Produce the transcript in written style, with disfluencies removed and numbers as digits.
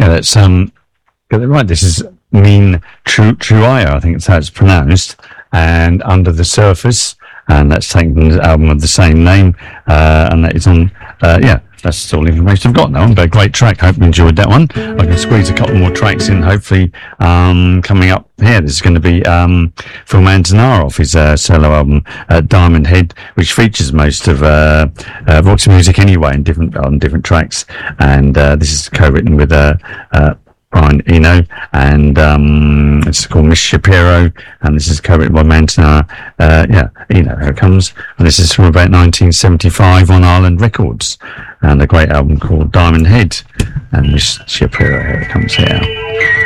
Yeah, that's get it right. This is Mean Truaya, I think it's how it's pronounced, and Under the Surface, and that's taken from the album of the same name, and that is on. Yeah, that's all the information I've got now. But a great track. Hope you enjoyed that one. I can squeeze a couple more tracks in. Hopefully, coming up here, this is going to be Phil Manzanara off his solo album Diamond Head, which features most of Roxy music anyway, on different tracks. And this is co-written with Brian Eno, and it's called Miss Shapiro, and this is co-written by Manzanara. Yeah, Eno, here it comes. And this is from about 1975 on Island Records, and a great album called Diamond Head, and Miss Shapiro, here it comes here.